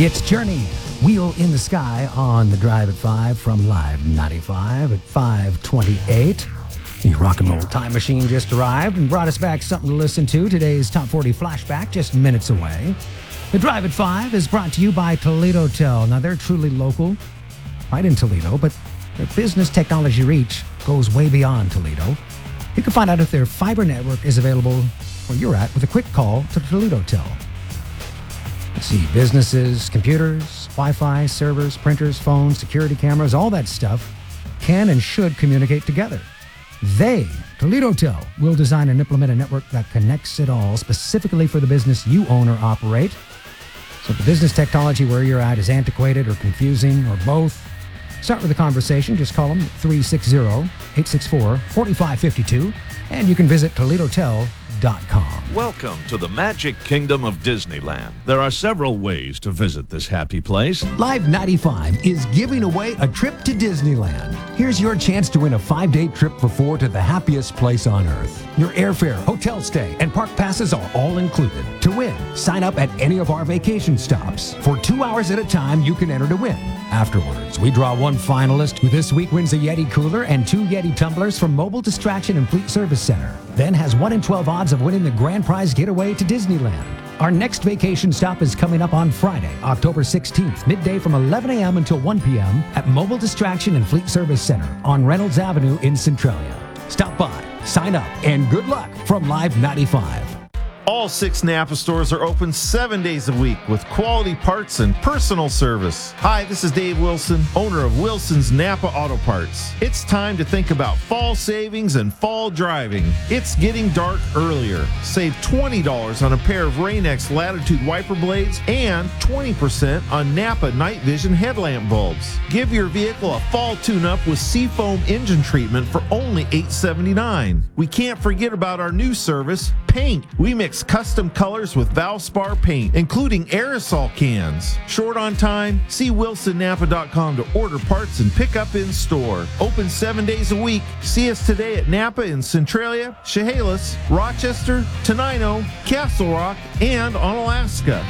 It's Journey, Wheel in the Sky on the Drive at 5 from Live 95 at 5:28. The rock and roll time machine just arrived and brought us back something to listen to. Today's Top 40 flashback just minutes away. The Drive at 5 is brought to you by Toledo Tel. Now, they're truly local, right in Toledo, but their business technology reach goes way beyond Toledo. You can find out if their fiber network is available where you're at with a quick call to Toledo Tel. Let's see, businesses, computers, Wi-Fi, servers, printers, phones, security cameras, all that stuff can and should communicate together. They, Toledo Tel, will design and implement a network that connects it all specifically for the business you own or operate. So if the business technology where you're at is antiquated or confusing or both, start with a conversation. Just call them 360-864-4552, and you can visit ToledoTel.com. Welcome to the Magic Kingdom of Disneyland. There are several ways to visit this happy place. Live 95 is giving away a trip to Disneyland. Here's your chance to win a 5-day trip for 4 to the happiest place on earth. Your airfare, hotel stay, and park passes are all included. To win, sign up at any of our vacation stops. For 2 hours at a time, you can enter to win. Afterwards, we draw one finalist who this week wins a Yeti cooler and 2 Yeti tumblers from Mobile Distraction and Fleet Service Center. Then has 1 in 12 odds of winning the grand prize getaway to Disneyland. Our next vacation stop is coming up on Friday, October 16th, midday from 11 a.m. until 1 p.m. at Mobile Distraction and Fleet Service Center on Reynolds Avenue in Centralia. Stop by, sign up, and good luck from Live 95. All 6 Napa stores are open 7 days a week with quality parts and personal service. Hi, this is Dave Wilson, owner of Wilson's Napa Auto Parts. It's time to think about fall savings and fall driving. It's getting dark earlier. Save $20 on a pair of Rain-X Latitude wiper blades and 20% on Napa night vision headlamp bulbs. Give your vehicle a fall tune-up with Seafoam engine treatment for only $8.79. We can't forget about our new service, paint. We mix custom colors with Valspar paint, including aerosol cans. Short on time? See WilsonNapa.com to order parts and pick up in store. Open 7 days a week. See us today at Napa in Centralia, Chehalis, Rochester, Tenino, Castle Rock, and on Alaska.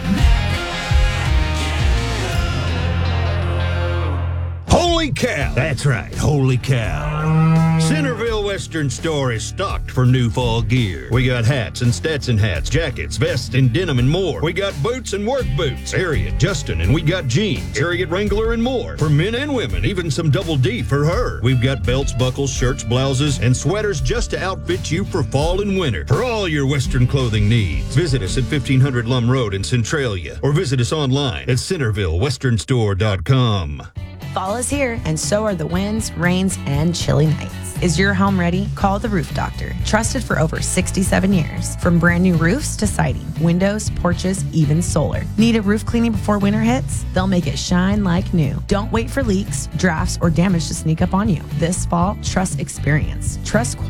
Holy cow! That's right, holy cow. Centerville Western Store is stocked for new fall gear. We got hats and Stetson hats, jackets, vests, and denim and more. We got boots and work boots, Harriet, Justin, and we got jeans, Harriet Wrangler, and more. For men and women, even some Double D for her. We've got belts, buckles, shirts, blouses, and sweaters just to outfit you for fall and winter. For all your Western clothing needs, visit us at 1500 Lum Road in Centralia or visit us online at CentervilleWesternStore.com. Fall is here, and so are the winds, rains, and chilly nights. Is your home ready? Call the Roof Doctor. Trusted for over 67 years. From brand new roofs to siding, windows, porches, even solar. Need a roof cleaning before winter hits? They'll make it shine like new. Don't wait for leaks, drafts, or damage to sneak up on you. This fall, trust experience. Trust